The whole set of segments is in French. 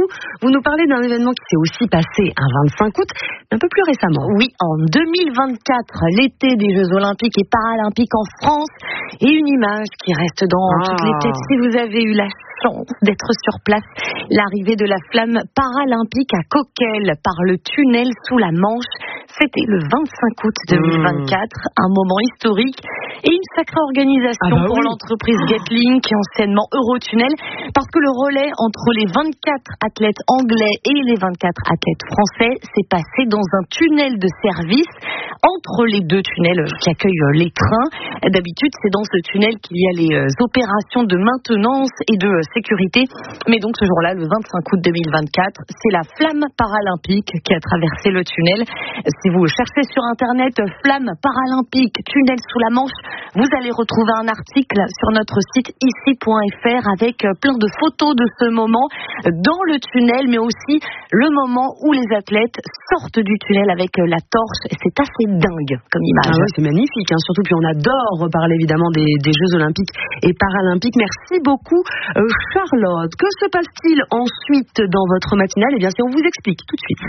vous nous parlez d'un événement qui s'est aussi passé un 25 août, un peu plus récemment. Oui, en 2024, l'été des Jeux Olympiques et Paralympiques en France, et une image qui reste dans toutes les têtes. Si vous avez eu la chance d'être sur place, l'arrivée de la flamme paralympique à Coquelles par le tunnel sous la Manche, c'était le 25 août 2024, un moment historique et une sacrée organisation pour l'entreprise Getlink, anciennement Eurotunnel, parce que le relais entre les 24 athlètes anglais et les 24 athlètes français s'est passé dans un tunnel de service entre les deux tunnels qui accueillent les trains. D'habitude, c'est dans ce tunnel qu'il y a les opérations de maintenance et de sécurité. Mais donc ce jour-là, le 25 août 2024, c'est la flamme paralympique qui a traversé le tunnel. Si vous cherchez sur Internet flamme paralympique, tunnel sous la Manche, vous allez retrouver un article sur notre site ici.fr avec plein de photos de ce moment dans le tunnel, mais aussi le moment où les athlètes sortent du tunnel avec la torche. C'est assez dingue comme image. Ah ouais, c'est magnifique, hein. Surtout puis on adore reparler évidemment des Jeux Olympiques et Paralympiques. Merci beaucoup Charlotte. Que se passe-t-il ensuite dans votre matinale? Eh bien, si on vous explique tout de suite.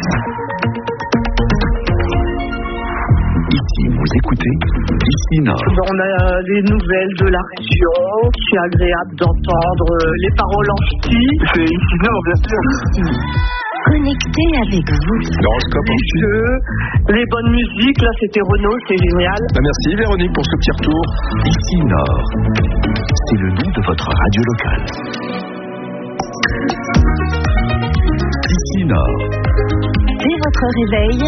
Ici, vous écoutez Ici Nord. On a les nouvelles de la région. C'est agréable d'entendre les paroles en ch'ti. C'est Ici Nord, bien sûr. Ici, connecté avec vous. L'horoscope en Les jeux, les bonnes musiques. Là, c'était Renaud, c'est génial. Merci Véronique pour ce petit retour. Ici Nord. C'est le nom de votre radio locale. Ici Nord. Dès votre réveil,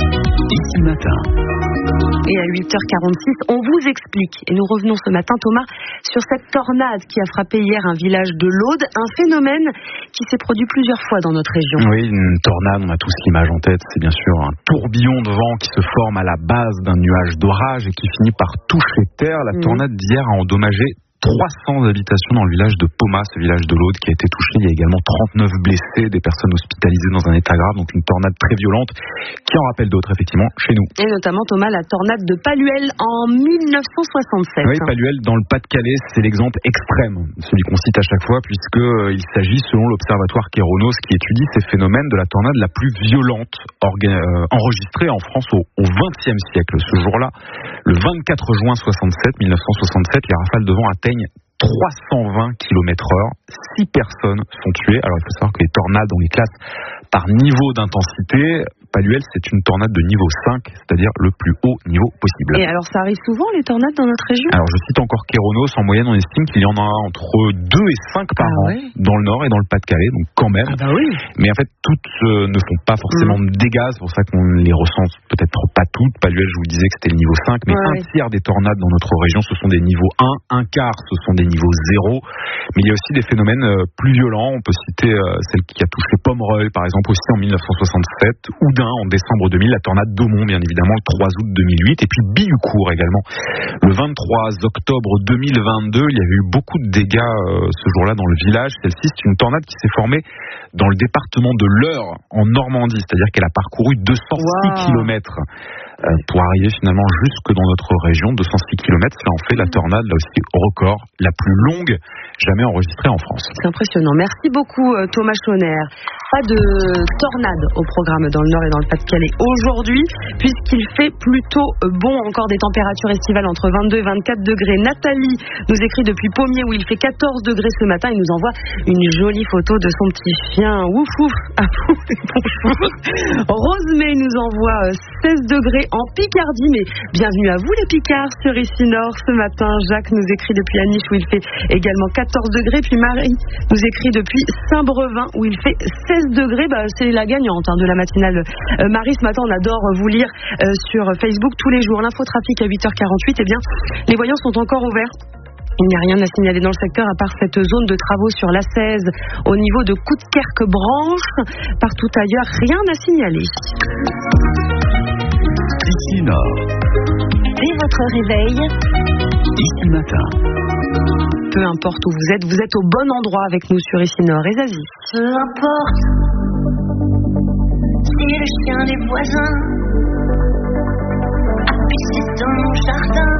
Ici Matin. Et à 8h46, on vous explique. Et nous revenons ce matin, Thomas, sur cette tornade qui a frappé hier un village de l'Aude. Un phénomène qui s'est produit plusieurs fois dans notre région. Oui, une tornade, on a tous l'image en tête. C'est bien sûr un tourbillon de vent qui se forme à la base d'un nuage d'orage et qui finit par toucher terre. La tornade d'hier a endommagé 300 habitations dans le village de Poma, ce village de l'Aude qui a été touché. Il y a également 39 blessés, des personnes hospitalisées dans un état grave, donc une tornade très violente qui en rappelle d'autres effectivement chez nous. Et notamment Thomas, la tornade de Paluel en 1967. Oui, Paluel dans le Pas-de-Calais, c'est l'exemple extrême, celui qu'on cite à chaque fois, puisque il s'agit, selon l'observatoire Kéronos, qui étudie ces phénomènes, de la tornade la plus violente enregistrée en France au XXe siècle. Ce jour-là, le 24 juin 1967, les rafales de vent atteignent 320 km/h. 6 personnes sont tuées. Alors il faut savoir que les tornades, on les classe par niveau d'intensité. Paluel, c'est une tornade de niveau 5, c'est-à-dire le plus haut niveau possible. Et alors ça arrive souvent les tornades dans notre région? Alors je cite encore Kéronos, en moyenne on estime qu'il y en a entre 2 et 5 par an dans le Nord et dans le Pas-de-Calais, donc quand même. Mais en fait toutes ne font pas forcément de dégâts, c'est pour ça qu'on les ressent peut-être pas toutes. Paluel, je vous disais que c'était le niveau 5, mais un tiers des tornades dans notre région ce sont des niveaux 1, un quart ce sont des niveaux 0. Mais il y a aussi des phénomènes plus violents, on peut citer celle qui a touché Pomerol par exemple aussi en 1967, Oudin en décembre 2000, la tornade d'Aumont bien évidemment le 3 août 2008 et puis Billucourt également le 23 octobre 2022. Il y avait eu beaucoup de dégâts ce jour-là dans le village. Celle-ci, c'est une tornade qui s'est formée dans le département de l'Eure en Normandie, c'est-à-dire qu'elle a parcouru 206 km pour arriver finalement jusque dans notre région. 206 km, ça en fait la tornade là aussi au record la plus longue jamais enregistrée en France. C'est impressionnant. Merci beaucoup Thomas Schoner. Pas de tornade au programme dans le Nord et dans le Pas-de-Calais aujourd'hui, puisqu'il fait plutôt bon, encore des températures estivales entre 22 et 24 degrés. Nathalie nous écrit depuis Pommier où il fait 14 degrés ce matin. Il nous envoie une jolie photo de son petit chien. Ouf ouf. Bonjour. Rosemée nous envoie 16 degrés en Picardie, mais bienvenue à vous les Picards sur Ici Nord ce matin. Jacques nous écrit depuis Aniche où il fait également 14 degrés, puis Marie nous écrit depuis Saint-Brevin où il fait 16 degrés. C'est la gagnante de la matinale. Marie, ce matin on adore vous lire sur Facebook tous les jours. L'infotrafic à 8h48, eh bien les voyants sont encore ouverts. Il n'y a rien à signaler dans le secteur à part cette zone de travaux sur l'A16 au niveau de Coudekerque-Branche. Partout ailleurs, rien à signaler. Ici Nord. dès votre réveil, Ici Matin. Peu importe où vous êtes au bon endroit avec nous sur Ici Nord et Zazie. Peu importe si le chien des voisins a pissé dans mon jardin.